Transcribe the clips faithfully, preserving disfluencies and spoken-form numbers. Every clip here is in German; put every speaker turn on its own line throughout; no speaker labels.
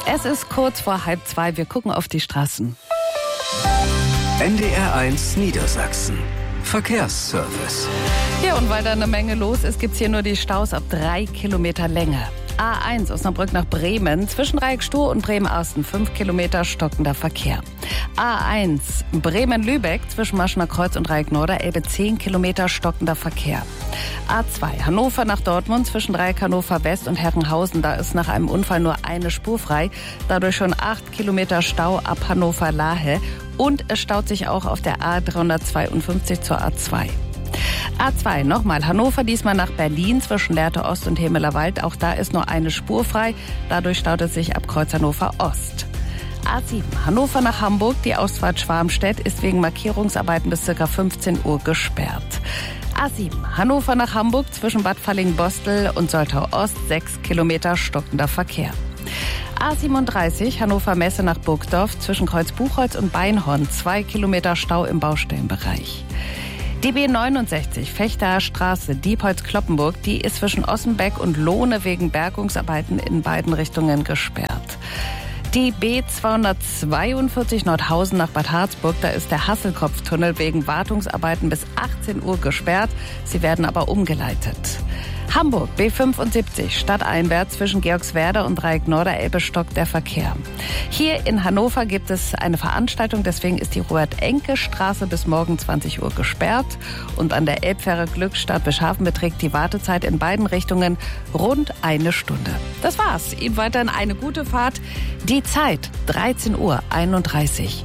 Es ist kurz vor halb zwei. Wir gucken auf die Straßen.
N D R eins Niedersachsen. Verkehrsservice.
Ja, und weil da eine Menge los ist, gibt's hier nur die Staus ab drei Kilometer Länge. A eins Osnabrück nach Bremen, zwischen Dreieckstuhl und Bremen-Asten, fünf Kilometer stockender Verkehr. A eins Bremen-Lübeck, zwischen Maschener Kreuz und Dreieck-Norderelbe, zehn Kilometer stockender Verkehr. A zwei Hannover nach Dortmund, zwischen Dreieck Hannover West und Herrenhausen, da ist nach einem Unfall nur eine Spur frei. Dadurch schon acht Kilometer Stau ab Hannover-Lahe. Und es staut sich auch auf der A dreihundertzweiundfünfzig zur A zwei. A zwei, nochmal Hannover, diesmal nach Berlin, zwischen Lehrte Ost und Hemeler Wald. Auch da ist nur eine Spur frei. Dadurch staut es sich ab Kreuz Hannover Ost. A sieben, Hannover nach Hamburg. Die Ausfahrt Schwarmstedt ist wegen Markierungsarbeiten bis ca. fünfzehn Uhr gesperrt. A sieben, Hannover nach Hamburg, zwischen Bad Falling-Bostel und Soltau Ost, sechs Kilometer stockender Verkehr. A siebenunddreißig, Hannover Messe nach Burgdorf, zwischen Kreuz Buchholz und Beinhorn, zwei Kilometer Stau im Baustellenbereich. Die B neunundsechzig, Fechter Straße, Diepholz-Kloppenburg, die ist zwischen Ossenbeck und Lohne wegen Bergungsarbeiten in beiden Richtungen gesperrt. Die B zweihundertzweiundvierzig Nordhausen nach Bad Harzburg, da ist der Hasselkopftunnel wegen Wartungsarbeiten bis achtzehn Uhr gesperrt. Sie werden aber umgeleitet. Hamburg B fünfundsiebzig, stadteinwärts zwischen Georgswerda und Dreieck-Norderelbe stockt der Verkehr. Hier in Hannover gibt es eine Veranstaltung, deswegen ist die Robert-Enke-Straße bis morgen zwanzig Uhr gesperrt. Und an der Elbfähre Glückstadt Beschhafen beträgt die Wartezeit in beiden Richtungen rund eine Stunde. Das war's. Ihnen weiterhin eine gute Fahrt. Die Zeit dreizehn Uhr einunddreißig.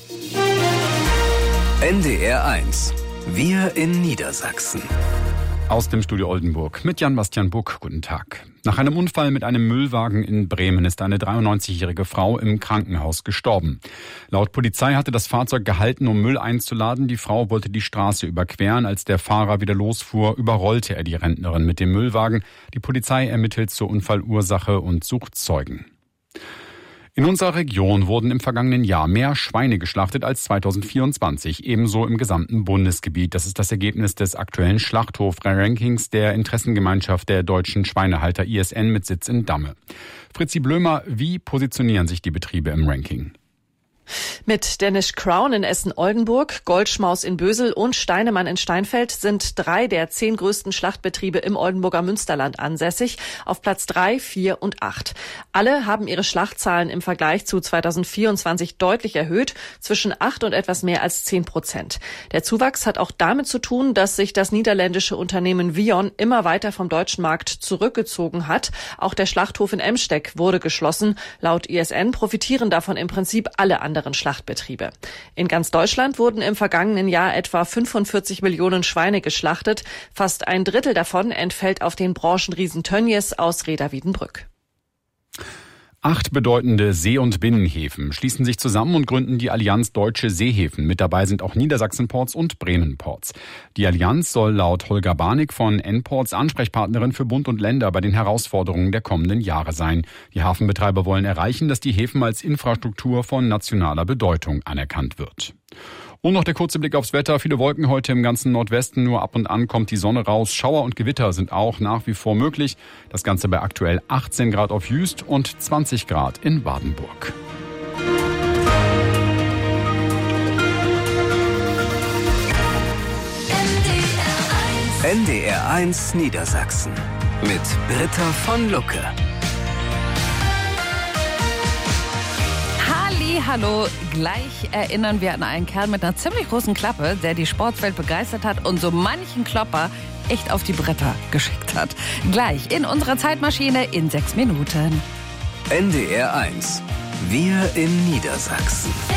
N D R eins. Wir in Niedersachsen.
Aus dem Studio Oldenburg mit Jan-Bastian Buck. Guten Tag. Nach einem Unfall mit einem Müllwagen in Bremen ist eine dreiundneunzigjährige Frau im Krankenhaus gestorben. Laut Polizei hatte das Fahrzeug gehalten, um Müll einzuladen. Die Frau wollte die Straße überqueren. Als der Fahrer wieder losfuhr, überrollte er die Rentnerin mit dem Müllwagen. Die Polizei ermittelt zur Unfallursache und sucht Zeugen. In unserer Region wurden im vergangenen Jahr mehr Schweine geschlachtet als zweitausendvierundzwanzig, ebenso im gesamten Bundesgebiet. Das ist das Ergebnis des aktuellen Schlachthof-Rankings der Interessengemeinschaft der deutschen Schweinehalter I S N mit Sitz in Damme. Fritzi Blömer, wie positionieren sich die Betriebe im Ranking?
Mit Danish Crown in Essen-Oldenburg, Goldschmaus in Bösel und Steinemann in Steinfeld sind drei der zehn größten Schlachtbetriebe im Oldenburger Münsterland ansässig, auf Platz drei, vier und acht. Alle haben ihre Schlachtzahlen im Vergleich zu zweitausendvierundzwanzig deutlich erhöht, zwischen acht und etwas mehr als zehn Prozent. Der Zuwachs hat auch damit zu tun, dass sich das niederländische Unternehmen Vion immer weiter vom deutschen Markt zurückgezogen hat. Auch der Schlachthof in Emsteck wurde geschlossen. Laut I S N profitieren davon im Prinzip alle anderen Schlachtbetriebe. In ganz Deutschland wurden im vergangenen Jahr etwa fünfundvierzig Millionen Schweine geschlachtet. Fast ein Drittel davon entfällt auf den Branchenriesen Tönnies aus Reda-Wiedenbrück.
Acht bedeutende See- und Binnenhäfen schließen sich zusammen und gründen die Allianz Deutsche Seehäfen. Mit dabei sind auch Niedersachsen-Ports und Bremen-Ports. Die Allianz soll laut Holger Barnig von N-Ports Ansprechpartnerin für Bund und Länder bei den Herausforderungen der kommenden Jahre sein. Die Hafenbetreiber wollen erreichen, dass die Häfen als Infrastruktur von nationaler Bedeutung anerkannt wird. Und noch der kurze Blick aufs Wetter. Viele Wolken heute im ganzen Nordwesten. Nur ab und an kommt die Sonne raus. Schauer und Gewitter sind auch nach wie vor möglich. Das Ganze bei aktuell achtzehn Grad auf Jüst und zwanzig Grad in Badenburg.
N D R eins Niedersachsen mit Britta von Lucke.
Hallo, gleich erinnern wir an einen Kerl mit einer ziemlich großen Klappe, der die Sportwelt begeistert hat und so manchen Klopper echt auf die Bretter geschickt hat. Gleich in unserer Zeitmaschine in sechs Minuten.
N D R eins. Wir in Niedersachsen.